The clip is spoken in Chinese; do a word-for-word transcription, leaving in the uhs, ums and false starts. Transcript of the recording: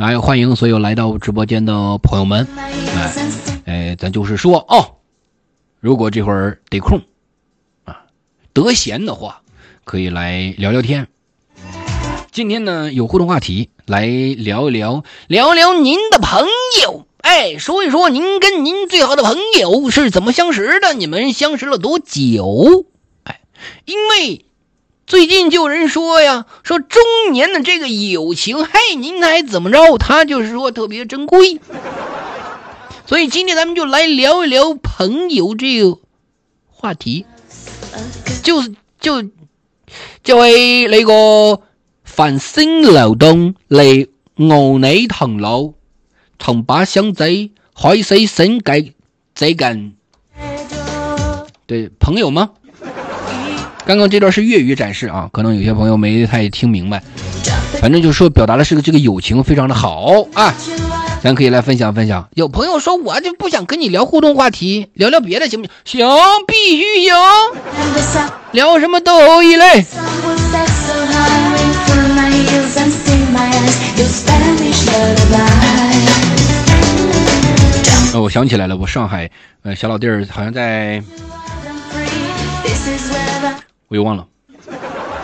来，欢迎所有来到直播间的朋友们。哎，哎，咱就是说哦，如果这会儿得空啊，得闲的话，可以来聊聊天。今天呢有互动话题，来聊一聊，聊聊您的朋友。哎，说一说您跟您最好的朋友是怎么相识的？你们相识了多久？哎，因为最近就有人说呀，说中年的这个友情，嘿，您还怎么着？他就是说特别珍贵。所以今天咱们就来聊一聊朋友这个话题。就是就作為呢個繁星流動嚟熬你藤路，同把相仔海水醒計這近。对，朋友吗？刚刚这段是粤语展示啊，可能有些朋友没太听明白。反正就是说表达的是个这个友情非常的好啊，咱可以来分享分享。有朋友说我就不想跟你聊互动话题，聊聊别的行不行？行，必须行。聊什么都可以嘞。哦，我想起来了，我上海呃小老弟儿好像在，我又忘了。